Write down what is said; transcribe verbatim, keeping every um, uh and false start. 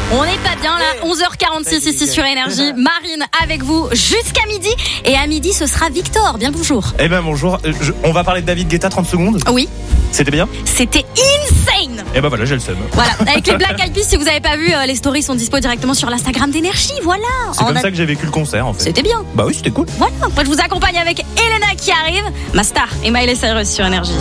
On n'est pas bien là, onze heures quarante-six ici sur Énergie. Marine avec vous jusqu'à midi. Et à midi, ce sera Victor. Bien le bonjour. Eh ben bonjour, Je- on va parler de David Guetta trente secondes. Oui, C'était bien. c'était insane. Eh ben voilà, j'ai le seum. Voilà, avec les Black Eyed Peas, si vous n'avez pas vu, euh, les stories sont dispo directement sur l'Instagram d'Énergie. Voilà. C'est On comme a- ça que j'ai vécu le concert en fait. C'était bien. Bah oui, c'était cool. Voilà. Moi, je vous accompagne avec Elena qui arrive, ma star, et Miley Cyrus sur Énergie.